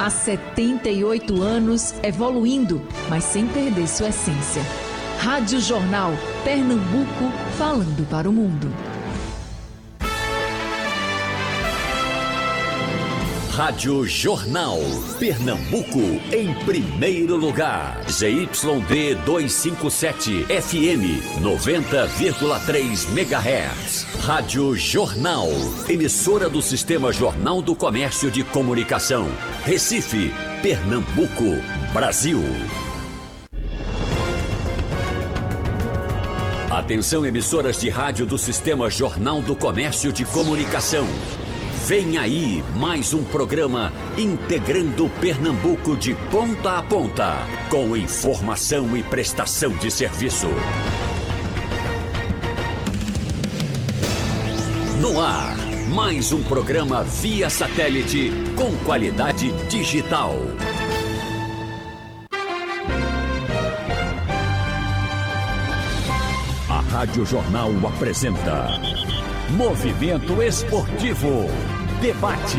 Há 78 anos evoluindo, mas sem perder sua essência. Rádio Jornal, Pernambuco, falando para o mundo. Rádio Jornal, Pernambuco, em primeiro lugar. ZYD 257, FM 90,3 MHz. Rádio Jornal, emissora do Sistema Jornal do Comércio de Comunicação. Recife, Pernambuco, Brasil. Atenção, emissoras de rádio do Sistema Jornal do Comércio de Comunicação. Vem aí mais um programa integrando Pernambuco de ponta a ponta, com informação e prestação de serviço. No ar, mais um programa via satélite com qualidade digital. A Rádio Jornal apresenta Movimento Esportivo. Debate.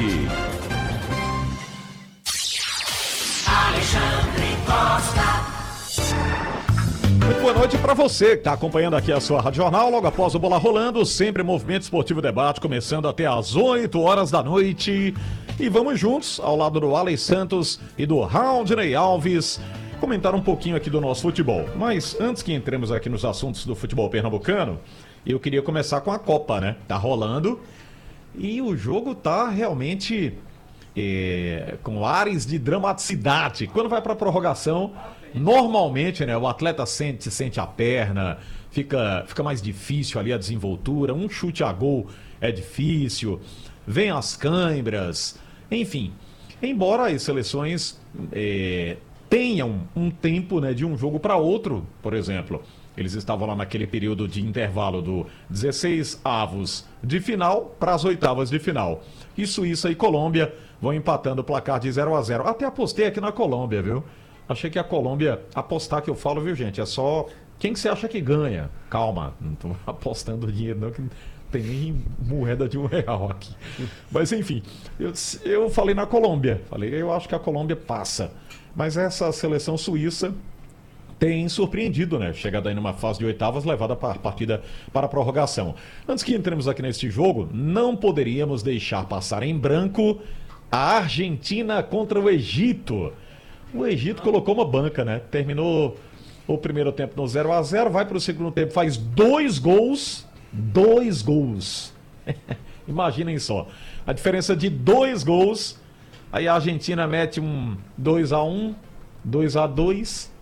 Alexandre Costa. Muito boa noite para você que está acompanhando aqui a sua Rádio Jornal, logo após o Bola Rolando, sempre Movimento Esportivo Debate, começando até às 8 horas da noite. E vamos juntos, ao lado do Alex Santos e do Raudney Alves, comentar um pouquinho aqui do nosso futebol. Mas antes que entremos aqui nos assuntos do futebol pernambucano, eu queria começar com a Copa, né? Tá rolando e o jogo tá realmente com ares de dramaticidade. Quando vai pra prorrogação, normalmente, né, o atleta sente a perna, fica mais difícil ali a desenvoltura, um chute a gol é difícil, vem as cãibras, enfim. Embora as seleções tenham um tempo, né, de um jogo para outro, por exemplo. Eles estavam lá naquele período de intervalo do 16 avos de final para as oitavas de final. E Suíça e Colômbia vão empatando o placar de 0-0. Até apostei aqui na Colômbia, viu? Achei que a Colômbia, apostar que eu falo, viu, gente? É só quem que você acha que ganha. Calma, não tô apostando dinheiro não, que não tem nem moeda de R$1 aqui. Mas enfim, eu falei na Colômbia. Eu acho que a Colômbia passa. Mas essa seleção suíça tem surpreendido, né? Chegada aí numa fase de oitavas, levada para a partida para a prorrogação. Antes que entremos aqui neste jogo, não poderíamos deixar passar em branco a Argentina contra o Egito. O Egito colocou uma banca, né? Terminou o primeiro tempo no 0-0, vai para o segundo tempo, faz 2 gols. 2 gols. Imaginem só. A diferença de 2 gols. Aí a Argentina mete um 2-1, 2-2...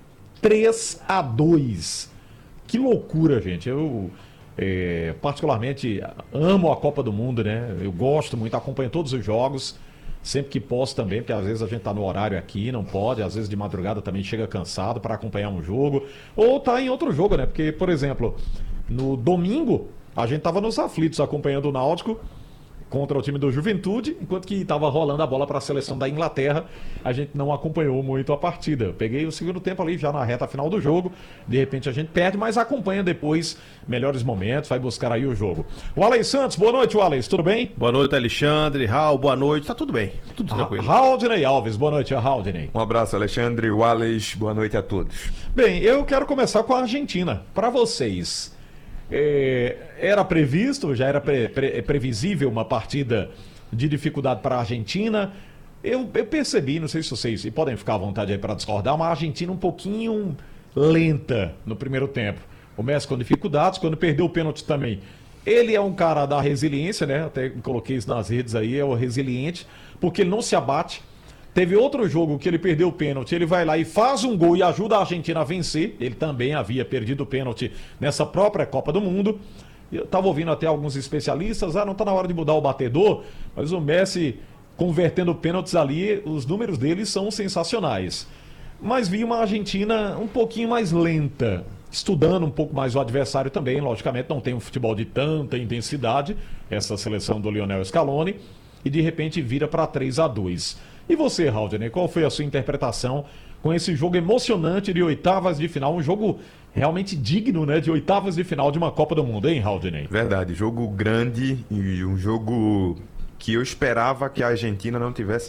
3-2. Que loucura, gente. Eu particularmente amo a Copa do Mundo, né? Eu gosto muito, acompanho todos os jogos, sempre que posso também, porque às vezes a gente tá no horário aqui, não pode, às vezes de madrugada também chega cansado para acompanhar um jogo, ou tá em outro jogo, né? Porque, por exemplo, no domingo a gente tava nos aflitos acompanhando o Náutico contra o time do Juventude, enquanto que estava rolando a bola para a seleção da Inglaterra, a gente não acompanhou muito a partida. Eu peguei o segundo tempo ali, já na reta final do jogo, de repente a gente perde, mas acompanha depois melhores momentos, vai buscar aí o jogo. O Alex Santos, boa noite, Alex, tudo bem? Boa noite, Alexandre, Raul, boa noite, tá tudo bem, tudo tranquilo. Raudney Alves, boa noite, Raudney. Um abraço, Alexandre, Alex, boa noite a todos. Bem, eu quero começar com a Argentina. Para vocês, era previsto, já era previsível uma partida de dificuldade para a Argentina? Eu percebi, não sei se vocês podem ficar à vontade aí para discordar, uma Argentina um pouquinho lenta no primeiro tempo. O Messi com dificuldades, quando perdeu o pênalti também. Ele é um cara da resiliência, né? Até coloquei isso nas redes aí, é o resiliente, porque ele não se abate. Teve outro jogo que ele perdeu o pênalti, ele vai lá e faz um gol e ajuda a Argentina a vencer. Ele também havia perdido o pênalti nessa própria Copa do Mundo. Eu estava ouvindo até alguns especialistas, não está na hora de mudar o batedor, mas o Messi convertendo pênaltis ali, os números dele são sensacionais. Mas vi uma Argentina um pouquinho mais lenta, estudando um pouco mais o adversário também, logicamente não tem um futebol de tanta intensidade, essa seleção do Lionel Scaloni, e de repente vira para 3-2. E você, Raudney, qual foi a sua interpretação com esse jogo emocionante de oitavas de final? Um jogo realmente digno, né, de oitavas de final de uma Copa do Mundo, hein, Raudney? Verdade, jogo grande e um jogo que eu esperava que a Argentina não tivesse